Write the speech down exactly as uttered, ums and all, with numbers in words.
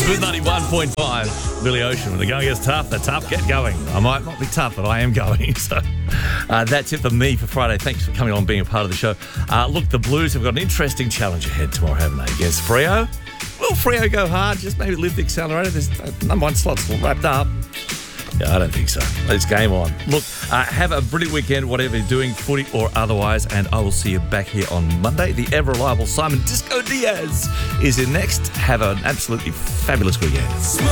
With ninety-one point five, Billy Ocean. When the going gets tough, the tough get going. I might not be tough, but I am going. So uh, that's it for me for Friday. Thanks for coming on and being a part of the show. Uh, look, the Blues have got an interesting challenge ahead tomorrow, haven't they? Against Freo. Will Freo go hard? Just maybe lift the accelerator. There's uh, number one slot's wrapped up. Yeah, I don't think so. It's game on. Look, uh, have a brilliant weekend, whatever you're doing, footy or otherwise, and I will see you back here on Monday. The ever-reliable Simon Disco Diaz is in next. Have an absolutely fabulous weekend.